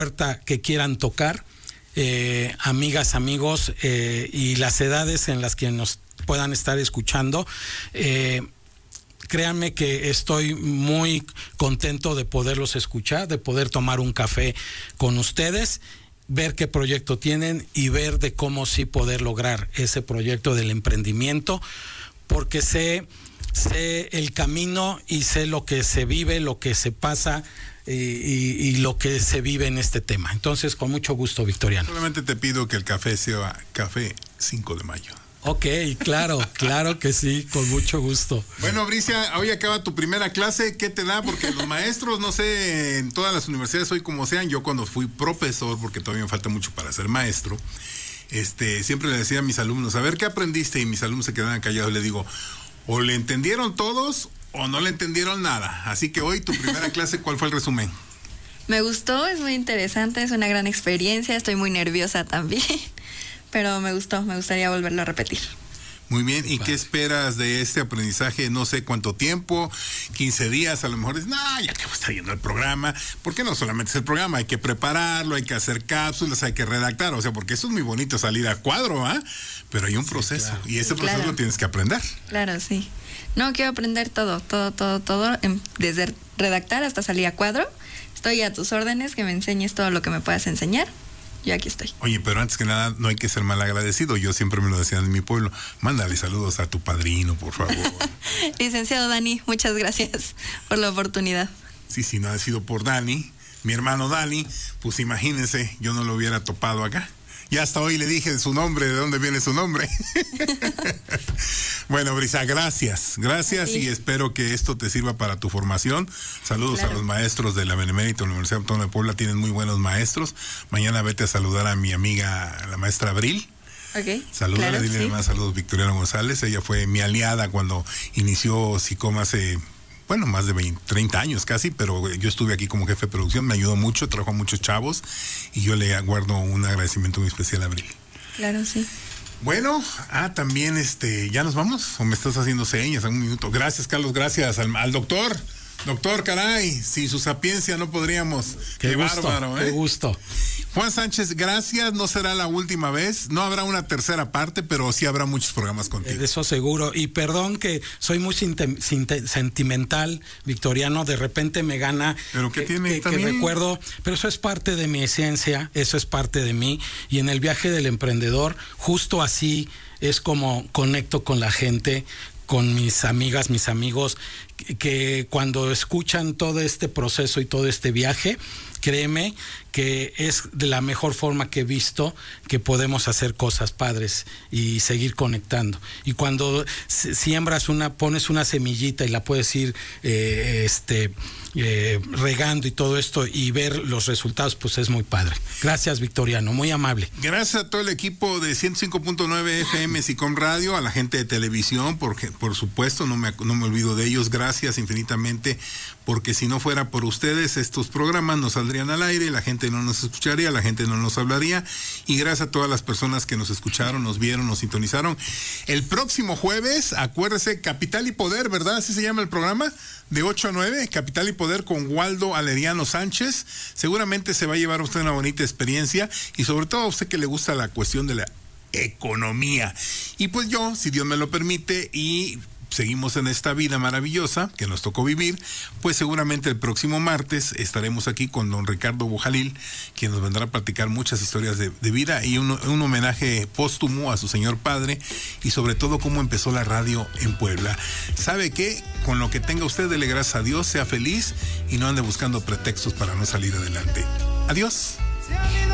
puerta que quieran tocar, amigas, amigos, y las edades en las que nos puedan estar escuchando. Créanme que estoy muy contento de poderlos escuchar, de poder tomar un café con ustedes, ver qué proyecto tienen y ver de cómo sí poder lograr ese proyecto del emprendimiento, porque sé el camino y sé lo que se vive, lo que se pasa y lo que se vive en este tema. Entonces, con mucho gusto, Victoriano. Solamente te pido que el café sea café 5 de mayo. Ok, claro que sí, con mucho gusto. Bueno, Bricia, hoy acaba tu primera clase, ¿qué te da? Porque los maestros, no sé, en todas las universidades hoy como sean, yo cuando fui profesor, porque todavía me falta mucho para ser maestro, siempre le decía a mis alumnos, a ver, ¿qué aprendiste? Y mis alumnos se quedaban callados y le digo, o le entendieron todos o no le entendieron nada. Así que hoy tu primera clase, ¿cuál fue el resumen? Me gustó, es muy interesante, es una gran experiencia, estoy muy nerviosa también. Pero me gustó, me gustaría volverlo a repetir. Muy bien, ¿y qué esperas de este aprendizaje? No sé cuánto tiempo, 15 días, a lo mejor es, no, ya que está yendo el programa, porque no solamente es el programa, hay que prepararlo, hay que hacer cápsulas, hay que redactar, o sea, porque eso es muy bonito salir a cuadro, ¿ah? Pero hay un proceso, claro. Y ese proceso lo tienes que aprender. Claro, sí. No, quiero aprender todo, desde redactar hasta salir a cuadro. Estoy a tus órdenes, que me enseñes todo lo que me puedas enseñar. Yo aquí estoy. Oye, pero antes que nada, no hay que ser mal agradecido. Yo siempre me lo decía en mi pueblo. Mándale saludos a tu padrino, por favor. Licenciado Dani, muchas gracias por la oportunidad. Sí, si no ha sido por Dani, mi hermano Dani, pues imagínense, yo no lo hubiera topado acá. Ya hasta hoy le dije su nombre, de dónde viene su nombre. Bueno, Brisa, gracias sí. Y espero que esto te sirva para tu formación. Saludos a los maestros de la Benemérita Universidad Autónoma de Puebla, tienen muy buenos maestros. Mañana vete a saludar a mi amiga, la maestra Abril. Okay, salúdale, dile más saludos, Victoriano González. Ella fue mi aliada cuando inició SICOM hace... Bueno, más de 30 años casi, pero yo estuve aquí como jefe de producción, me ayudó mucho, trajo a muchos chavos y yo le guardo un agradecimiento muy especial a Abril. Claro, sí. Bueno, también ¿ya nos vamos? ¿O me estás haciendo señas en un minuto? Gracias, Carlos, gracias al doctor. Doctor, caray, sin su sapiencia no podríamos. Qué gusto, bárbaro, ¿eh? Qué gusto. Juan Sánchez, gracias, no será la última vez, no habrá una tercera parte, pero sí habrá muchos programas contigo. De eso seguro, y perdón que soy muy sentimental, Victoriano, de repente me gana. Pero ¿qué tiene que también? Recuerdo, pero eso es parte de mi esencia, eso es parte de mí, y en el viaje del emprendedor, justo así es como conecto con la gente, con mis amigas, mis amigos, que cuando escuchan todo este proceso y todo este viaje, créeme que es de la mejor forma que he visto que podemos hacer cosas padres y seguir conectando. Y cuando siembras pones una semillita y la puedes ir regando y todo esto y ver los resultados, pues es muy padre. Gracias, Victoriano, muy amable. Gracias a todo el equipo de 105.9 FM SICOM Radio, a la gente de televisión, porque por supuesto no me olvido de ellos. Gracias infinitamente, porque si no fuera por ustedes estos programas no saldrían al aire, la gente no nos escucharía, la gente no nos hablaría, y gracias a todas las personas que nos escucharon, nos vieron, nos sintonizaron. El próximo jueves, acuérdese, Capital y Poder, ¿verdad? Así se llama el programa, de 8 a 9, Capital y Poder con Waldo Aleriano Sánchez. Seguramente se va a llevar a usted una bonita experiencia, y sobre todo a usted que le gusta la cuestión de la economía. Y pues yo, si Dios me lo permite, y seguimos en esta vida maravillosa que nos tocó vivir, pues seguramente el próximo martes estaremos aquí con don Ricardo Bojalil, quien nos vendrá a platicar muchas historias de vida y un homenaje póstumo a su señor padre, y sobre todo cómo empezó la radio en Puebla. ¿Sabe qué? Con lo que tenga usted, dele gracias a Dios, sea feliz y no ande buscando pretextos para no salir adelante. Adiós.